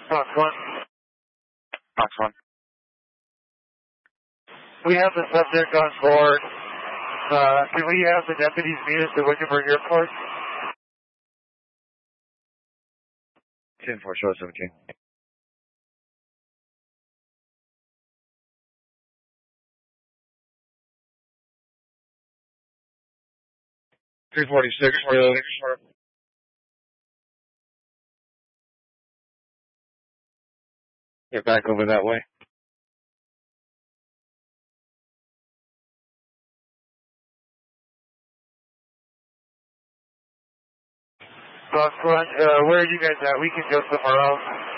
Fox 1. Fox 1. We have the subject on board. Can we have the deputies meet us at Wickenburg Airport? 10-4, show us 17. $346. Get back over that way. Fox 1, where are you guys at? We can go somewhere else.